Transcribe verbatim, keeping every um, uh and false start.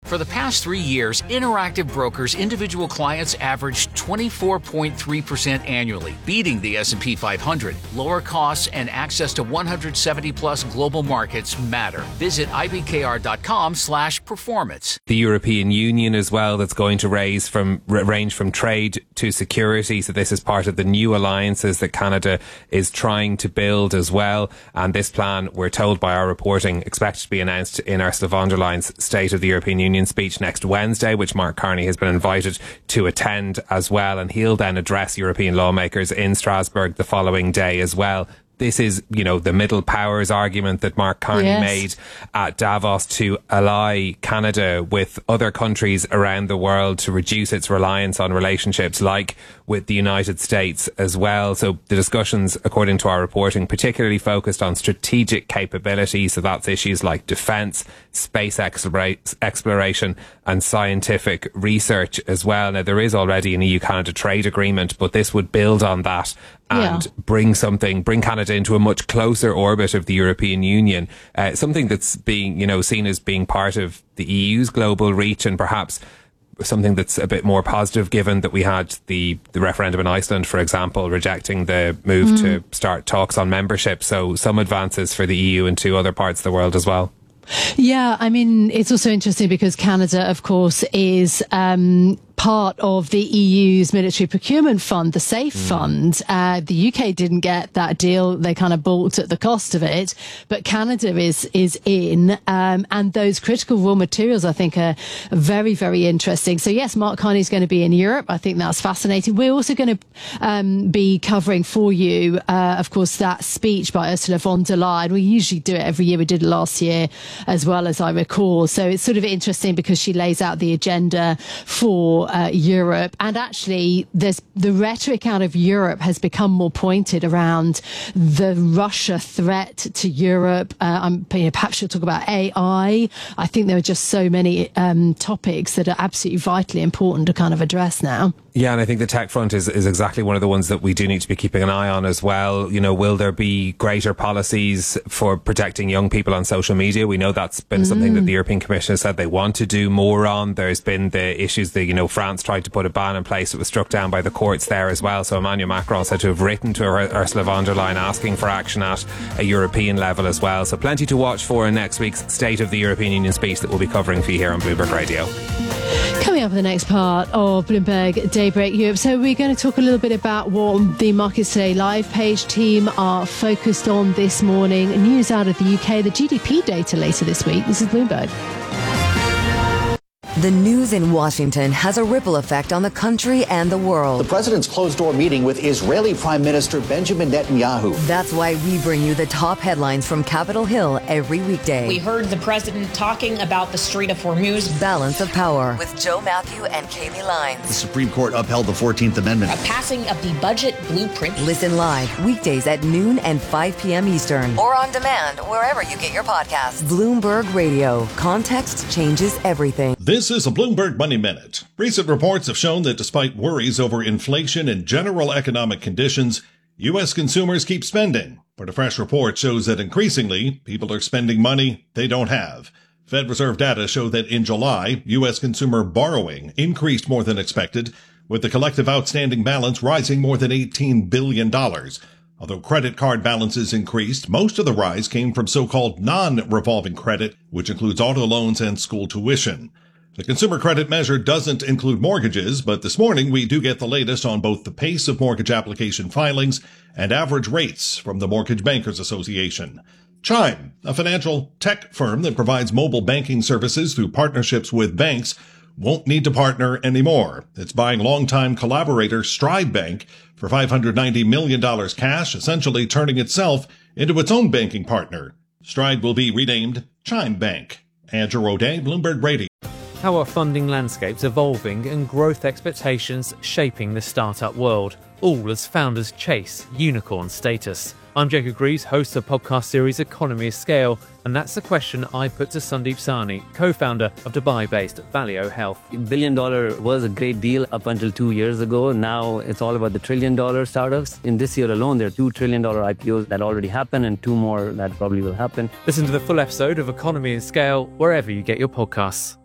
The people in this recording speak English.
For the past three years, Interactive Brokers individual clients averaged twenty-four point three percent annually, beating the S and P five hundred. Lower costs and access to one hundred seventy plus global markets matter. Visit I B K R dot com slash performance. The European Union as well, that's going to raise from range from trade to security. So this is part of the new alliances that Canada is trying to build as well. And this plan, we're told by our reporting, expected to be announced in Ursula von der Leyen's State of the European Union speech next Wednesday, which Mark Carney has been invited to attend as well. And he'll then address European lawmakers in Strasbourg the following day as well. This is, you know, the middle powers argument that Mark Carney yes. made at Davos to ally Canada with other countries around the world to reduce its reliance on relationships like with the United States as well. So the discussions, according to our reporting, particularly focused on strategic capability. So that's issues like defence, space explora- exploration and scientific research as well. Now, there is already an E U-Canada trade agreement, but this would build on that and yeah. bring something, bring Canada into a much closer orbit of the European Union, uh, something that's being, you know, seen as being part of the E U's global reach, and perhaps something that's a bit more positive, given that we had the, the referendum in Iceland, for example, rejecting the move mm. to start talks on membership. So some advances for the E U into other parts of the world as well. Yeah, I mean, it's also interesting because Canada, of course, is um, part of the E U's military procurement fund, the SAFE mm. fund. Uh, the U K didn't get that deal. They kind of balked at the cost of it. But Canada is is in. Um, and those critical raw materials, I think, are very, very interesting. So, yes, Mark Carney is going to be in Europe. I think that's fascinating. We're also going to um, be covering for you, uh, of course, that speech by Ursula von der Leyen. We usually do it every year. We did it last year as well, as I recall. So it's sort of interesting because she lays out the agenda for uh, Europe. And actually, there's the rhetoric out of Europe has become more pointed around the Russia threat to Europe. Uh, I'm, you know, perhaps she'll talk about A I. I think there are just so many um, topics that are absolutely vitally important to kind of address now. Yeah, and I think the tech front is, is exactly one of the ones that we do need to be keeping an eye on as well. You know, will there be greater policies for protecting young people on social media? We know that's been mm. something that the European Commission has said they want to do more on. There's been the issues that, you know, France tried to put a ban in place that was struck down by the courts there as well. So Emmanuel Macron said to have written to Ur- Ursula von der Leyen asking for action at a European level as well. So plenty to watch for in next week's State of the European Union speech that we'll be covering for you here on Bloomberg Radio. Coming up in the next part of Bloomberg Daybreak Europe. So we're going to talk a little bit about what the Markets Today live page team are focused on this morning. News out of the U K, the G D P data later this week. This is Bloomberg. The news in Washington has a ripple effect on the country and the world. The president's closed-door meeting with Israeli Prime Minister Benjamin Netanyahu. That's why we bring you the top headlines from Capitol Hill every weekday. We heard the president talking about the Strait of Hormuz. Balance of Power with Joe Matthew and Kaylee Lyons. The Supreme Court upheld the fourteenth Amendment. A passing of the budget blueprint. Listen live weekdays at noon and five p.m. Eastern. Or on demand wherever you get your podcasts. Bloomberg Radio. Context changes everything. This is a Bloomberg Money Minute. Recent reports have shown that despite worries over inflation and general economic conditions, U S consumers keep spending. But a fresh report shows that increasingly, people are spending money they don't have. Fed Reserve data show that in July, U S consumer borrowing increased more than expected, with the collective outstanding balance rising more than eighteen billion dollars. Although credit card balances increased, most of the rise came from so-called non-revolving credit, which includes auto loans and school tuition. The consumer credit measure doesn't include mortgages, but this morning we do get the latest on both the pace of mortgage application filings and average rates from the Mortgage Bankers Association. Chime, a financial tech firm that provides mobile banking services through partnerships with banks, won't need to partner anymore. It's buying longtime collaborator Stride Bank for five hundred ninety million dollars cash, essentially turning itself into its own banking partner. Stride will be renamed Chime Bank. Andrew O'Day, Bloomberg Radio. How are funding landscapes evolving and growth expectations shaping the startup world, all as founders chase unicorn status? I'm Jacob Greaves, host of the podcast series Economy of Scale, and that's the question I put to Sandeep Sahni, co-founder of Dubai-based Valeo Health. Billion dollar was a great deal up until two years ago. Now it's all about the trillion dollar startups. In this year alone, there are two trillion dollar I P Os that already happened and two more that probably will happen. Listen to the full episode of Economy of Scale wherever you get your podcasts.